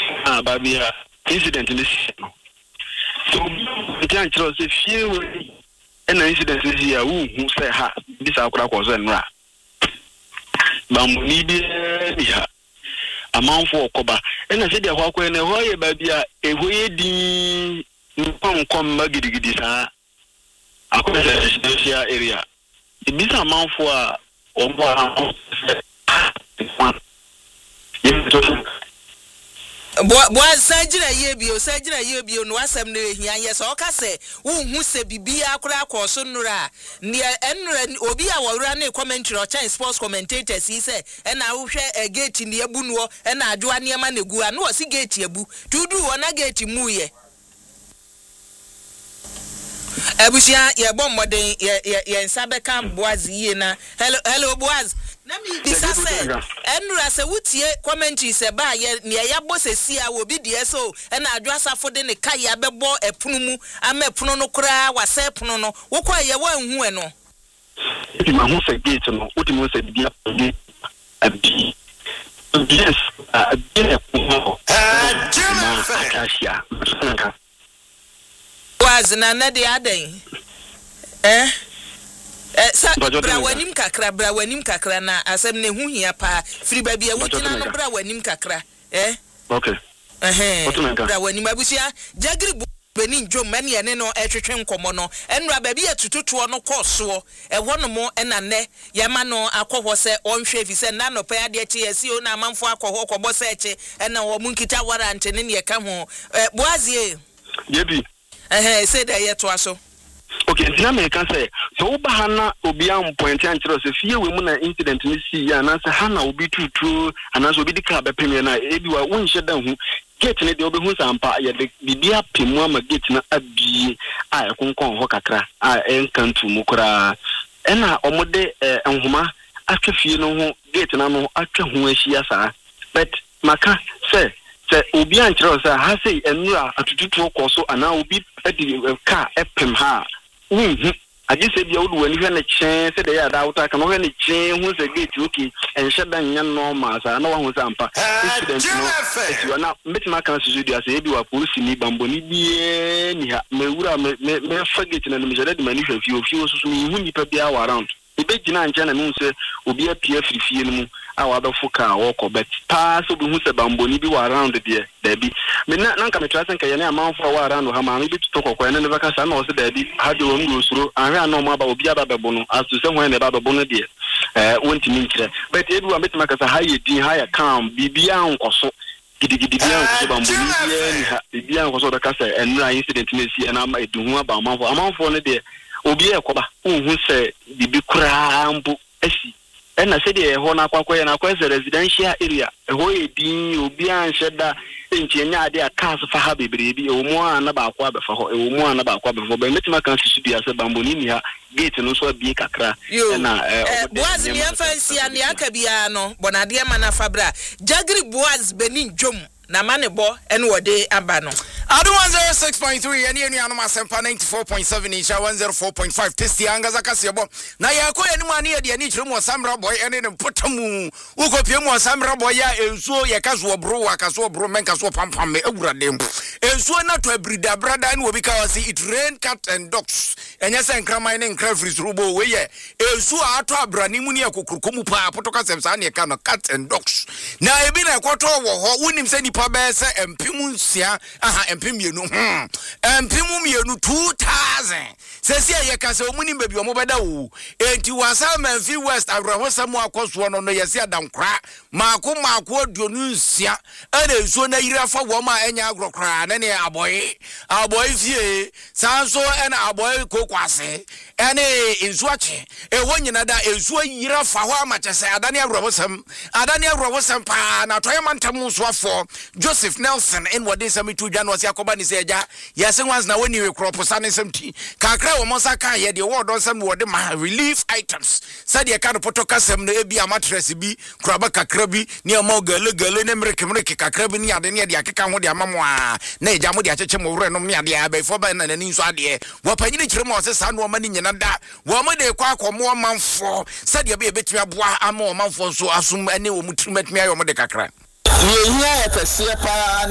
babia incident in this. So we can't trust if you and incident is here who say ha this akura ko so nra. Bambu ni dia amanfo okoba ena se dia kwakwa na ho ye babia ehoye din nkom magidigidi sa akwa residential area ibisa amanfo a ombo a Boa sajira yebio no asem no ehia yes o ka se wo se bibia akura akoso nura ne enura obi a wawura na commentary o chan sports commentators yi se na wo hwe gate ne ebu no na adwoa ne ma na gu na o si gate ebu tudu wo na gate mu ye abusia ye bom moden ye nsabe kan Boaz yi na hello Boaz na mi bisa se enura se wutie commentary se ba ye ne ya bosesi a obi de so na adwasafo de ne kai abebo epunu mu ama epunu no kura wase epunu no wo kwa ye wanhu e no if ma hu se gate no udi mo se bia abi yes abi akashia was na de aden bra wanim kakra na asem ne hu hia pa firi ba bia wutina no bra wanim kakra okay bra wanim abusia jagri Benin Jom many and no etwetwen komono enra ba bia tututo no koso ewo no mo enane yamano akwoho se onhwe fi se na no pa ade tie esi o na amanfo akwoho kobo se eche ena wo munkita warrant ne ne ka ho Boazie yebi say that yet aso okay ntina me kan say so ba hana obi am point an kire so fie we mu na incident ni si ya na say hana obi tutu ana so obi dika be pemie na ebi wa wonhye dan hu gate ne de obi hu sampa ye de bibia pemu ama gate na abi a ekonkon ho kakra a enkantu mu kura ena omode enhoma atwa fie no ho gate na no atwa ho ahia saa but maka say obi an kire so ha say enura atututu koso ana obi edi ka epem ha aje se bia wodu wani hwe ne chen se de ya da wuta kan hwe ne chen hu se gate okay enhye dan nya normal sa na wa hu sampa incident no esi na metima kan susu dia se ebi wa police ni bambo ni bie ni ha me wura me fa gate na me jade de mani hwe fi susu mi hu ni pa bia wa around ebe gina nche na me se obi apia firifie no mu a wa be fuka wo ko bet pa so bi hu se bambo ni bi wa around there there bi me na nka me trust nka ye na amanfo wa around ha ma me bi to kokko ne beka sa na o se there bi ha de wo mu suro ahwe ana mo aba obi aba bebo no aso se hwan na aba bebo no there wonti mi nkire but ebi wa metima ka sa ha ye din ha ya kam bibia nkoso gidigidi bia nkoso bambo ni bia ni ha bibia nkoso da ka sa enra incident na si na eduhu aba amanfo ne there obi ekoba unhu se bibi kura mbu asi ena se de ho na akwakoye na akwa residential area ho edin obi anheda enchenya ade akase fa ha bebrebi omu ana ba akwa befa ho omu ana ba akwa befa ba metima kan sisu bia se bambo ni ha gate no so abi kakra na Boaz mi fancy an yakabia no bonade ma na fabra jagri Boaz Benin Jom na manebo en wode aba no Adu 106.3 eni anu asempa 94.7 isha 104.5 testi anga zakasiebo na yako eni mu ani de ani kire mu Samra boy eni ne potamu ukopie mu Samra boy ya ensuo ye kaso bro akaso bro men kaso pampam me awurade ensuo na to abrida brada ni obi ka wasi it rain cat and dogs enya se nkraman ne nkra free rubo we ye ensuo ato abrani mu ne akokurkomu pa potoka semsa ne ka no cat and dogs na ebi na ekoto wo ho wonim se nipa be se empimu nsia aha empimienu empimu mienu 2000 sesi ye ka se omuni bebi omo beda wo enti wasa manfi west awrahosam akoso no no yesi adankra maako aduonu nsia ene nsuo na yira fa wo ma enya agrokra na ne aboy fie sanso ena aboy kokwase ene nsuache ewo nyina da nsuo yira fa ho amachese adane awrahosam pa na toye mantamu so afo Joseph Nelson in what is semi 2 January yakoba ni seja yase once na woni we crop sane semti kakra wo mosa kan ye de word on some word ma relief items said ye kan potoka sem no ebi amatress bi kraba kakra bi ne ma gele ne mreke kakra bi ni ade ne de akeka ho de amamo a na eja mo de acheche mo wure no me ade abefo ba na nani nso ade wo panyini kire mo se sa no ma ni nyina da wo mo de kwa akomo manfo said ye be betumi aboa ama o manfo so asum ane wo mutrim betumi ayo mo de kakra ye hia e pese pa